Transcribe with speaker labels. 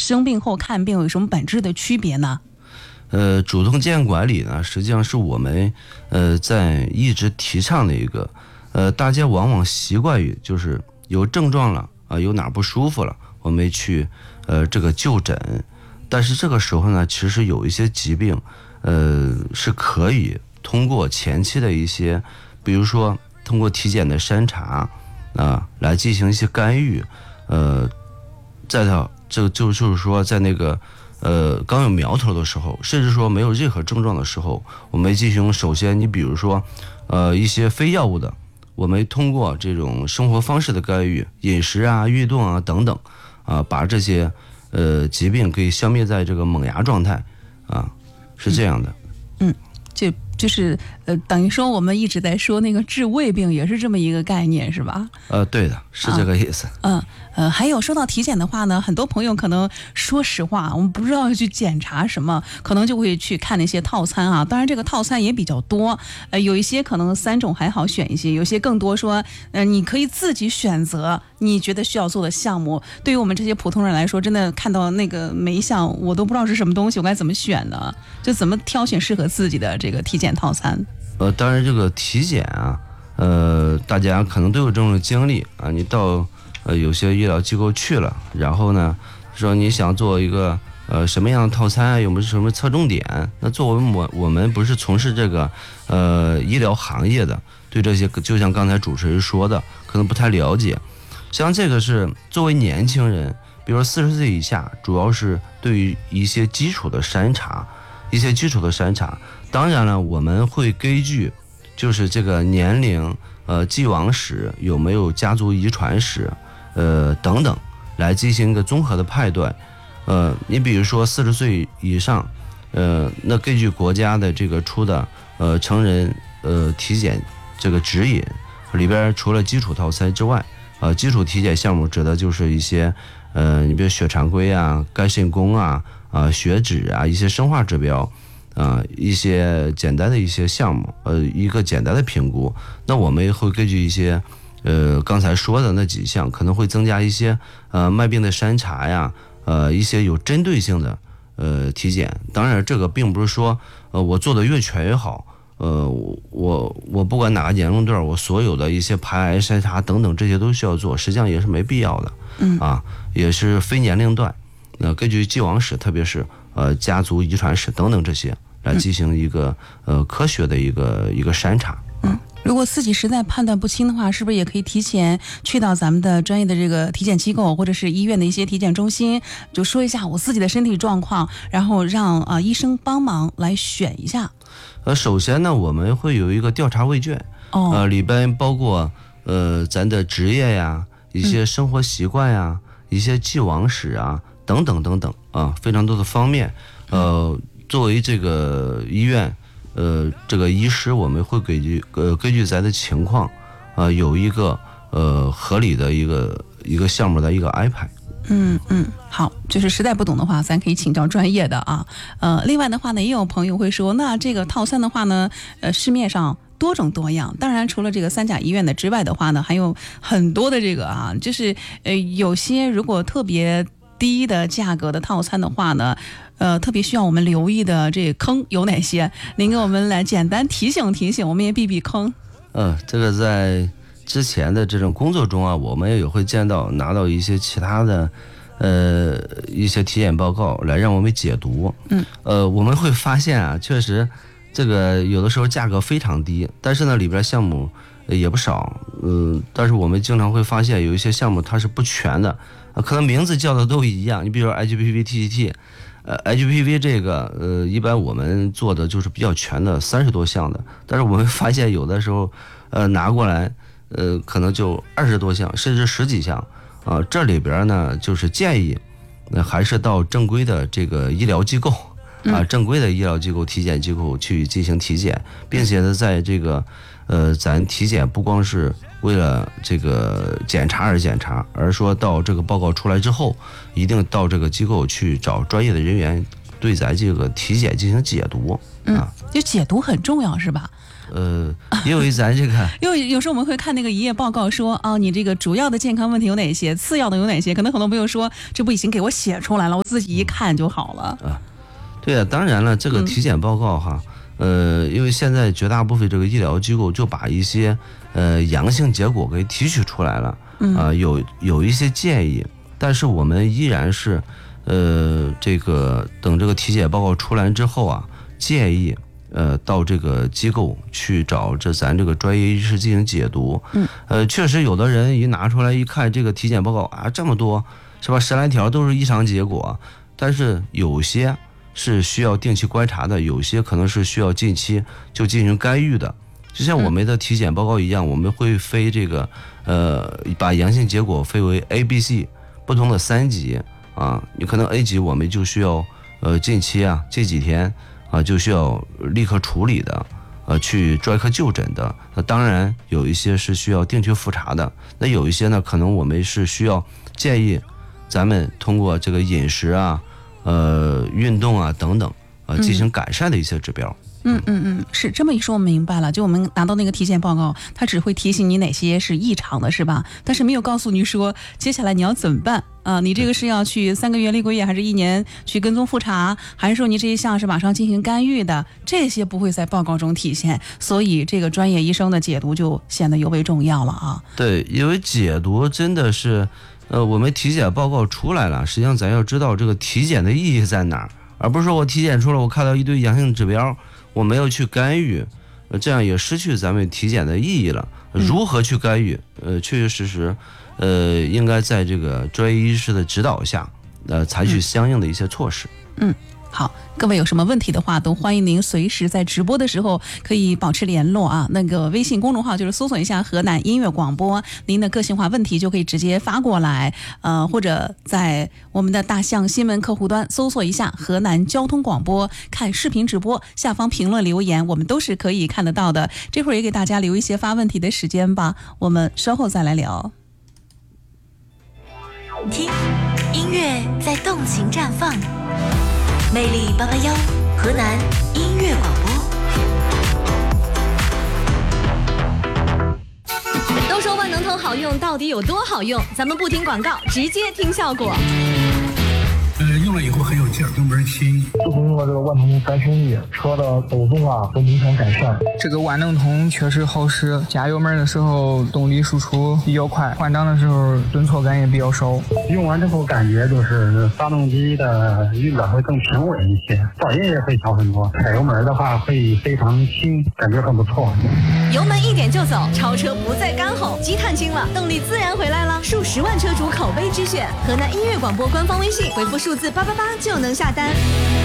Speaker 1: 生病后看病有什么本质的区别呢？
Speaker 2: 主动健康管理呢，实际上是我们在一直提倡的一个，大家往往习惯于就是有症状了啊，有哪不舒服了，我们去这个就诊，但是这个时候呢，其实有一些疾病，是可以通过前期的一些，比如说通过体检的筛查啊，来进行一些干预，再到这个就是说在那个。刚有苗头的时候，甚至说没有任何症状的时候，我们进行首先你比如说一些非药物的，我们通过这种生活方式的干预，饮食啊、运动啊等等啊，把这些疾病可以消灭在这个萌芽状态啊，是这样的。
Speaker 1: 就是等于说我们一直在说那个治胃病，也是这么一个概念，是吧？
Speaker 2: 对的，是这个意思。
Speaker 1: 还有说到体检的话呢，很多朋友可能说实话，我们不知道去检查什么，可能就会去看那些套餐啊。当然这个套餐也比较多，有一些可能3种还好选一些，有些更多说，你可以自己选择你觉得需要做的项目。对于我们这些普通人来说，真的看到那个每一项我都不知道是什么东西，我该怎么选呢？就怎么挑选适合自己的这个体检套餐？
Speaker 2: 当然这个体检啊，大家可能都有这种经历啊，你到有些医疗机构去了，然后呢说你想做一个什么样的套餐，有没有什么侧重点？那作为我们不是从事这个医疗行业的，对这些就像刚才主持人说的，可能不太了解。像这个是作为年轻人，比如40岁以下，主要是对于一些基础的筛查，当然了，我们会根据就是这个年龄、既往史，有没有家族遗传史，等等，来进行一个综合的判断。你比如说40岁以上，那根据国家的这个出的成人体检这个指引里边，除了基础套餐之外，基础体检项目指的就是一些你比如血常规啊、肝肾功啊、血脂啊一些生化指标。一些简单的一些项目，一个简单的评估，那我们会根据一些，刚才说的那几项，可能会增加一些，脉病的筛查呀，一些有针对性的，体检。当然，这个并不是说，我做的越全越好，我不管哪个年龄段，我所有的一些排癌筛查等等这些都需要做，实际上也是没必要的，也是非年龄段，根据既往史，特别是。家族遗传史等等这些来进行一个科学的一个筛查。
Speaker 1: 如果自己实在判断不清的话，是不是也可以提前去到咱们的专业的这个体检机构或者是医院的一些体检中心，就说一下我自己的身体状况，然后让医生帮忙来选一下。
Speaker 2: 首先呢，我们会有一个调查问卷，里边包括咱的职业呀、一些生活习惯呀、一些既往史啊。等等等等啊，非常多的方面。作为这个医院，这个医师，我们会根据咱的情况，有一个合理的一个项目的一个安排。
Speaker 1: 好，就是实在不懂的话，咱可以请教专业的啊。另外的话呢，也有朋友会说，那这个套餐的话呢，市面上多种多样。当然，除了这个3甲医院的之外的话呢，还有很多的这个啊，就是有些如果特别低的价格的套餐的话呢，特别需要我们留意的这个坑有哪些？您给我们来简单提醒提醒，我们也避避坑。
Speaker 2: 这个在之前的这种工作中啊，我们也会拿到一些其他的一些体检报告来让我们解读。我们会发现啊，确实这个有的时候价格非常低，但是呢里边项目也不少。但是我们经常会发现有一些项目它是不全的。可能名字叫的都一样，你比如说 HPV、TGT，HPV 这个一般我们做的就是比较全的30多项的，但是我们发现有的时候拿过来可能就20多项，甚至10几项这里边呢就是建议还是到正规的这个医疗机构正规的医疗机构、体检机构去进行体检，并且呢在这个咱体检不光是为了这个检查而检查，而说到这个报告出来之后，一定到这个机构去找专业的人员对咱这个体检进行解读啊。
Speaker 1: 就解读很重要是吧？
Speaker 2: 因为咱这个，
Speaker 1: 因为有时候我们会看那个一页报告说，你这个主要的健康问题有哪些，次要的有哪些，可能很多朋友说这不已经给我写出来了，我自己一看就好了
Speaker 2: 啊。对啊，当然了，这个体检报告哈，因为现在绝大部分这个医疗机构就把一些阳性结果给提取出来了，有一些建议，但是我们依然是这个等这个体检报告出来之后啊，建议到这个机构去找咱这个专业医师进行解读。确实有的人一拿出来一看这个体检报告啊，这么多是吧，10来条都是异常结果，但是有些是需要定期观察的，有些可能是需要近期就进行干预的。就像我们的体检报告一样，我们会分这个把阳性结果分为 A、B、C 不同的3级啊。你可能 A 级我们就需要近期啊这几天就需要立刻处理的，去专科就诊的。那当然有一些是需要定期复查的，那有一些呢，可能我们是需要建议咱们通过这个饮食啊、运动啊等等进行改善的一些指标。
Speaker 1: 是这么一说，我明白了。就我们拿到那个体检报告，它只会提醒你哪些是异常的，是吧？但是没有告诉你说接下来你要怎么办啊？你这个是要去3个月、6个月，还是1年去跟踪复查，还是说你这一项是马上进行干预的？这些不会在报告中体现，所以这个专业医生的解读就显得尤为重要了啊。
Speaker 2: 对，因为解读真的是，我们体检报告出来了，实际上咱要知道这个体检的意义在哪儿，而不是说我体检出来，我看到一堆阳性指标，我没有去干预，这样也失去咱们体检的意义了。如何去干预？确确实实，应该在这个专业医师的指导下，采取相应的一些措施。
Speaker 1: 好，各位有什么问题的话，都欢迎您随时在直播的时候可以保持联络啊。那个微信公众号就是搜索一下河南音乐广播，您的个性化问题就可以直接发过来，或者在我们的大象新闻客户端搜索一下河南交通广播，看视频直播，下方评论留言，我们都是可以看得到的。这会儿也给大家留一些发问题的时间吧，我们稍后再来聊。
Speaker 3: 听，音乐在动情绽放。魅力881，河南音乐广播。
Speaker 4: 都说万能通好用，到底有多好用？咱们不听广告，直接听效果。
Speaker 5: 用了以后很有劲儿，油门轻。
Speaker 6: 自从用了这个万能通3兄弟，车的抖动啊都明显改善。
Speaker 7: 这个万能通确实好使，加油门的时候动力输出比较快，换挡的时候顿挫感也比较少。
Speaker 6: 用完之后感觉就是发动机的运转会更平稳一些，噪音也会小很多。踩油门的话会非常轻，感觉很不错。
Speaker 4: 油门一点就走，超车不再干吼，积碳轻了，动力自然回来了。数10万车主口碑之选，河南音乐广播官方微信回复数字888就能下单。